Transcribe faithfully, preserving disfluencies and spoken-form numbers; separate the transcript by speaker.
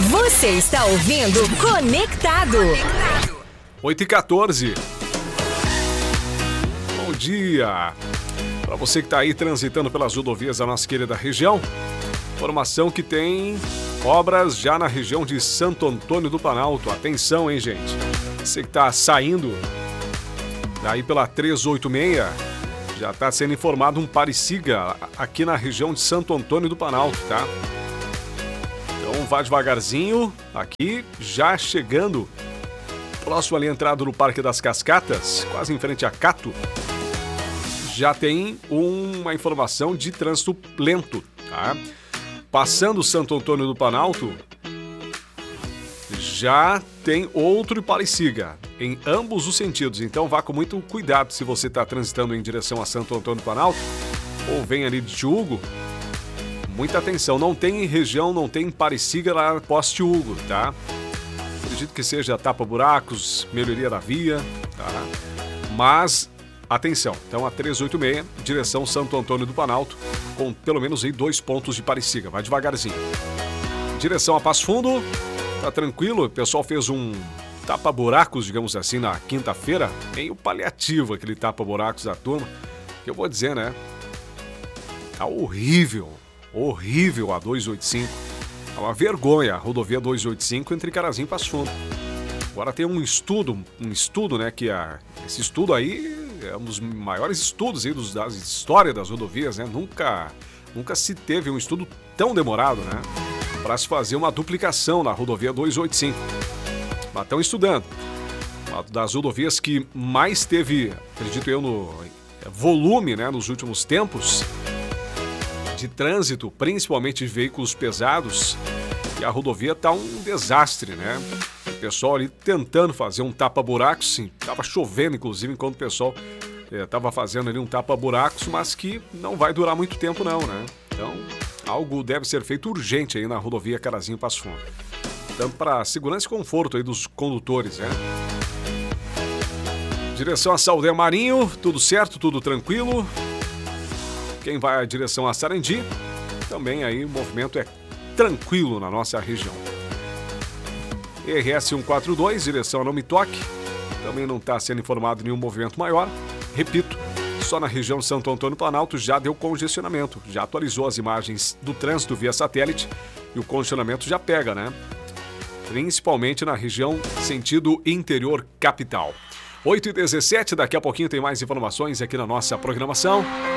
Speaker 1: Você está ouvindo Conectado.
Speaker 2: oito e quatorze. Bom dia. Para você que está aí transitando pelas rodovias da nossa querida região, informação que tem obras já na região de Santo Antônio do Planalto. Atenção, hein, gente? Você que está saindo daí pela trezentos e oitenta e seis, já está sendo informado um pare-siga aqui na região de Santo Antônio do Planalto, tá? Então vá devagarzinho, aqui já chegando próximo ali, entrado no Parque das Cascatas, quase em frente a Cato, já tem uma informação de trânsito lento, tá? Passando Santo Antônio do Planalto, já tem outro pare-siga em ambos os sentidos. Então vá com muito cuidado se você está transitando em direção a Santo Antônio do Planalto ou vem ali de Tiúgo. Muita atenção, não tem região, não tem pare-siga lá pós-Tiúgo, tá? Acredito que seja tapa-buracos, melhoria da via, tá? Mas atenção, então a trezentos e oitenta e seis, direção Santo Antônio do Planalto, com pelo menos aí dois pontos de pare-siga. Vai devagarzinho. Direção a Passo Fundo, tá tranquilo, o pessoal fez um tapa-buracos, digamos assim, na quinta-feira, meio paliativo aquele tapa-buracos da turma, que eu vou dizer, né? Tá horrível, horrível a duzentos e oitenta e cinco. É uma vergonha a rodovia duzentos e oitenta e cinco entre Carazinho e Passo Fundo. Agora tem um estudo, um estudo, né, que a, esse estudo aí é um dos maiores estudos aí dos, da história das rodovias, né? Nunca, nunca se teve um estudo tão demorado, né? Para se fazer uma duplicação na rodovia duzentos e oitenta e cinco. Mas estão estudando. Uma das rodovias que mais teve, acredito eu, no volume, né, nos últimos tempos de trânsito, principalmente de veículos pesados, e a rodovia tá um desastre, né? O pessoal ali tentando fazer um tapa-buracos, sim, tava chovendo, inclusive, enquanto o pessoal é, tava fazendo ali um tapa-buracos, mas que não vai durar muito tempo não, né? Então, algo deve ser feito urgente aí na rodovia Carazinho Passo Fundo. Tanto para segurança e conforto aí dos condutores, né? Direção a Saldanha Marinho, tudo certo, tudo tranquilo. Quem vai à direção a Sarandi, também aí o movimento é tranquilo na nossa região. R S cento e quarenta e dois, direção a Não Me Toque, também não está sendo informado nenhum movimento maior. Repito, só na região de Santo Antônio do Planalto já deu congestionamento, já atualizou as imagens do trânsito via satélite e o congestionamento já pega, né? Principalmente na região sentido interior capital. oito e dezessete, daqui a pouquinho tem mais informações aqui na nossa programação.